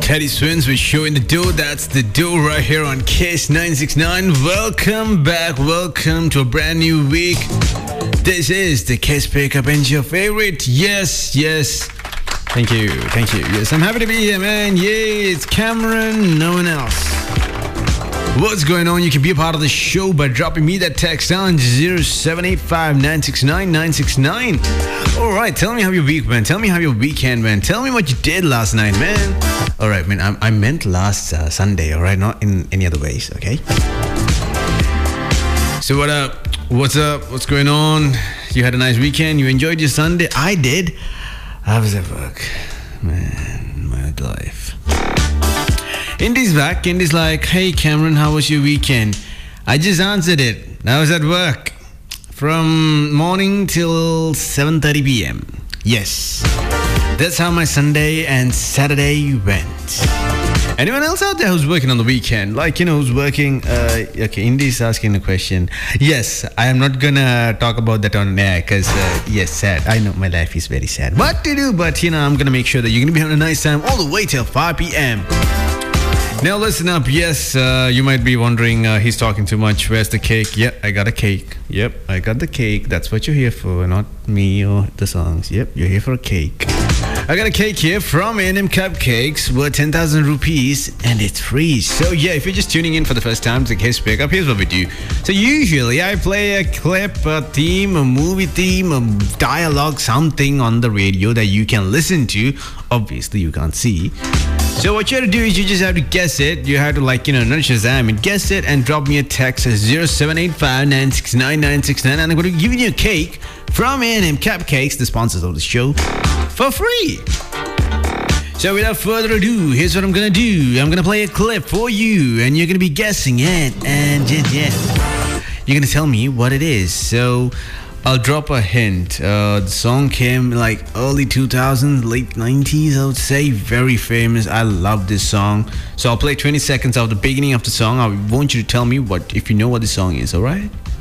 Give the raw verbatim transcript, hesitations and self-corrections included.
Teddy Swins with Show in the Door. That's the door right here on Kiss nine sixty-nine. Welcome back. Welcome to a brand new week. This is the Kiss Pickup and your favorite. Yes, yes. Thank you. Thank you. Yes, I'm happy to be here, man. Yay, it's Cameron. No one else. What's going on? You can be a part of the show by dropping me that text on zero seven eight five nine six nine nine six nine. Alright, tell me how your week went. Tell me how your weekend went. Tell me what you did last night, man. Alright, man, I, I meant last uh, Sunday, alright? Not in any other ways, okay? So what up? What's up? What's going on? You had a nice weekend? You enjoyed your Sunday? I did. I was at work. Man, my life. Indy's back. Indy's like, hey Cameron, how was your weekend? I just answered it. I was at work from morning till seven thirty p.m. Yes, that's how my Sunday and Saturday went. Anyone else out there who's working on the weekend? Like, you know, who's working? Uh, okay, Indy's asking a question. Yes, I am not gonna talk about that on air because, uh, yes, sad. I know my life is very sad. What to do? But, you know, I'm gonna make sure that you're gonna be having a nice time all the way till five p.m. Now listen up. Yes, uh, you might be wondering, uh, he's talking too much. Where's the cake? Yep, I got a cake. Yep, I got the cake. That's what you're here for, not me or the songs. Yep, you're here for a cake. I got a cake here from A and M Cupcakes worth ten thousand rupees and it's free. So yeah, if you're just tuning in for the first time to Kiss Pickup, here's what we do. So usually I play a clip, a theme, a movie theme, a dialogue, something on the radio that you can listen to. Obviously you can't see. So what you have to do is you just have to guess it. You have to, like, you know, not Shazam and guess it and drop me a text at zero seven eight five nine six nine nine six nine and I'm going to give you a cake from A and M Cupcakes, the sponsors of the show, for free. So without further ado, here's what I'm going to do. I'm going to play a clip for you and you're going to be guessing it and yeah, yeah. You're going to tell me what it is. So I'll drop a hint. Uh, the song came like early two thousands, late nineties, I would say. Very famous. I love this song. So I'll play twenty seconds of the beginning of the song. I want you to tell me what if you know what the song is, alright?